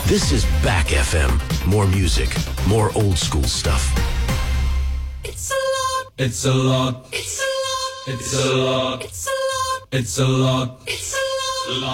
This is Back FM. More music, more old school stuff. It's a lot. It's a lot. It's a lot. It's a lot. It's a lot. It's a lot. It's a